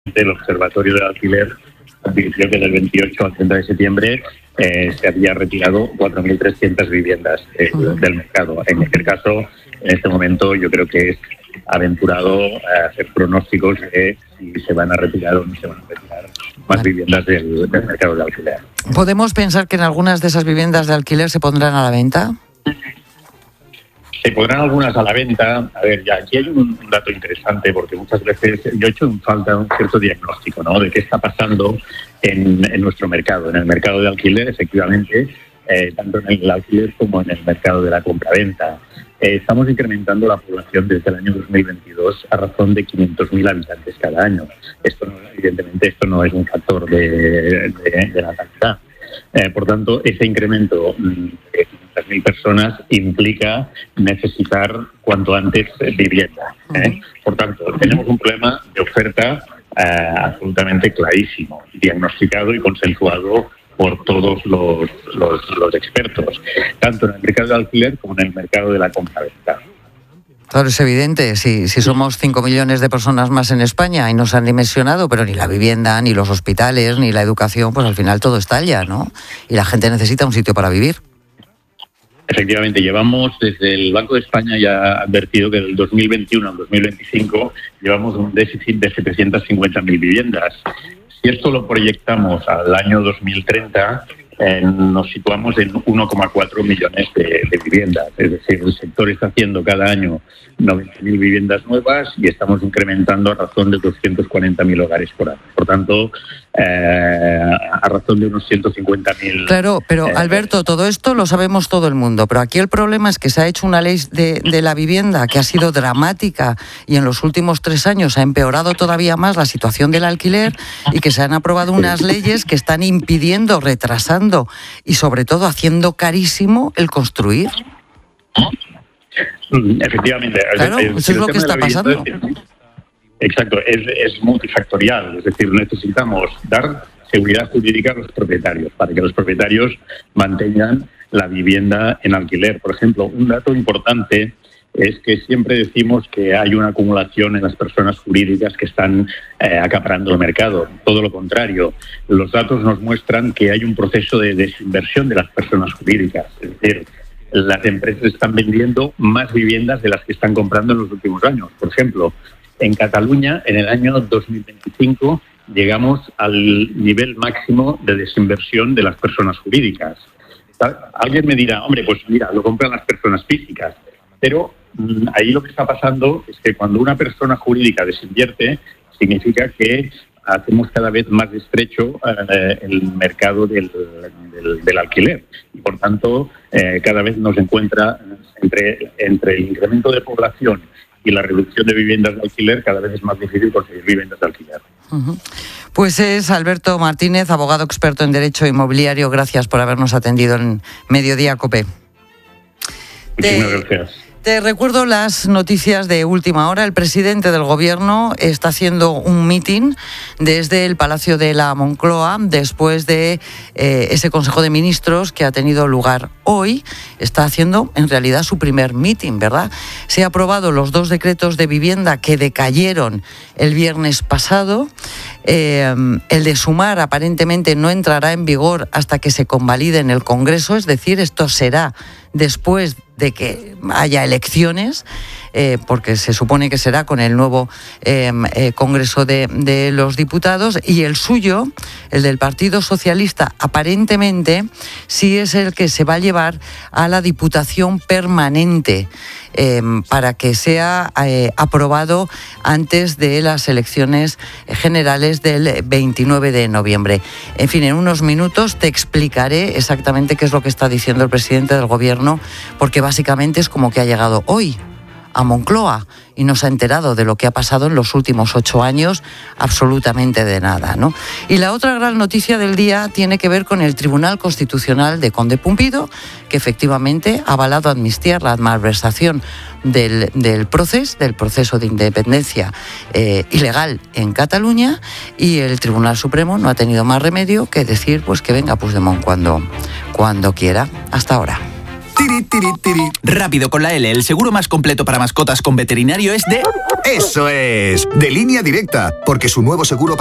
el Observatorio del Alquiler advirtió que del 28 al 30 de septiembre se había retirado 4.300 viviendas del mercado. En cualquier caso, en este momento yo creo que es aventurado hacer pronósticos de si se van a retirar o no se van a retirar más viviendas del mercado de alquiler. ¿Podemos pensar que en algunas de esas viviendas de alquiler se pondrán a la venta? Se pondrán algunas a la venta. A ver, ya aquí hay un dato interesante, porque muchas veces yo he hecho en falta un cierto diagnóstico, ¿no?, de qué está pasando en nuestro mercado. En el mercado de alquiler, efectivamente, tanto en el alquiler como en el mercado de la compraventa. Estamos incrementando la población desde el año 2022 a razón de 500.000 habitantes cada año. Evidentemente, esto no es un factor de natalidad. Por tanto, ese incremento de 500.000 personas implica necesitar cuanto antes vivienda. Por tanto, tenemos un problema de oferta absolutamente clarísimo, diagnosticado y consensuado por todos los expertos, tanto en el mercado de alquiler como en el mercado de la compraventa. Claro, es evidente, si somos 5 millones de personas más en España y no se han dimensionado, pero ni la vivienda, ni los hospitales, ni la educación, pues al final todo estalla, ¿no? Y la gente necesita un sitio para vivir. Efectivamente, llevamos, desde el Banco de España ya ha advertido que del 2021 al 2025 llevamos un déficit de 750.000 viviendas. Si esto lo proyectamos al año 2030, nos situamos en 1,4 millones de viviendas. Es decir, el sector está haciendo cada año 90.000 viviendas nuevas y estamos incrementando a razón de 240.000 hogares por año. Por tanto, a razón de unos 150.000... Claro, pero Alberto, todo esto lo sabemos todo el mundo, pero aquí el problema es que se ha hecho una ley de la vivienda que ha sido dramática y en los últimos 3 años ha empeorado todavía más la situación del alquiler, y que se han aprobado unas leyes que están impidiendo, retrasando y sobre todo haciendo carísimo el construir. Efectivamente. Claro, eso es lo que está pasando. Exacto, es multifactorial, es decir, necesitamos dar seguridad jurídica a los propietarios para que los propietarios mantengan la vivienda en alquiler. Por ejemplo, un dato importante es que siempre decimos que hay una acumulación en las personas jurídicas que están acaparando el mercado. Todo lo contrario, los datos nos muestran que hay un proceso de desinversión de las personas jurídicas. Es decir, las empresas están vendiendo más viviendas de las que están comprando en los últimos años. Por ejemplo, en Cataluña, en el año 2025, llegamos al nivel máximo de desinversión de las personas jurídicas. Alguien me dirá, hombre, pues mira, lo compran las personas físicas. Pero ahí lo que está pasando es que cuando una persona jurídica desinvierte, significa que hacemos cada vez más estrecho el mercado del alquiler. Y por tanto, cada vez nos encuentra entre el incremento de población y la reducción de viviendas de alquiler, cada vez es más difícil conseguir viviendas de alquiler. Pues es Alberto Martínez, abogado experto en Derecho Inmobiliario. Gracias por habernos atendido en Mediodía COPE. Muchísimas gracias. Te recuerdo las noticias de última hora. El presidente del Gobierno está haciendo un mitin desde el Palacio de la Moncloa después de ese Consejo de Ministros que ha tenido lugar hoy. Está haciendo en realidad su primer mitin, ¿verdad? Se han aprobado los 2 decretos de vivienda que decayeron el viernes pasado. El de Sumar aparentemente no entrará en vigor hasta que se convalide en el Congreso, es decir, esto será después de que haya elecciones, porque se supone que será con el nuevo Congreso de los Diputados, y el suyo, el del Partido Socialista, aparentemente sí es el que se va a llevar a la Diputación Permanente, para que sea aprobado antes de las elecciones generales del 29 de noviembre. En fin, en unos minutos te explicaré exactamente qué es lo que está diciendo el presidente del Gobierno, porque básicamente es como que ha llegado hoy a Moncloa y no se ha enterado de lo que ha pasado en los últimos 8 años, absolutamente de nada, ¿no? Y la otra gran noticia del día tiene que ver con el Tribunal Constitucional de Conde Pumpido, que efectivamente ha avalado amnistiar la malversación del proceso de independencia ilegal en Cataluña, y el Tribunal Supremo no ha tenido más remedio que decir pues que venga Puigdemont cuando quiera. Hasta ahora. Tiri, tiri, tiri. Rápido con la L, el seguro más completo para mascotas con veterinario es de... ¡Eso es! De Línea Directa, porque su nuevo seguro